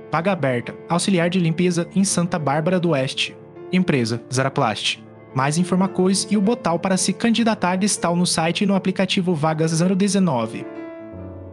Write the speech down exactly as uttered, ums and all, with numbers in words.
Vaga aberta, auxiliar de limpeza em Santa Bárbara do Oeste. Empresa, Zaraplast. Mais informações e o botal para se candidatar está no site e no aplicativo Vagas zero dezenove.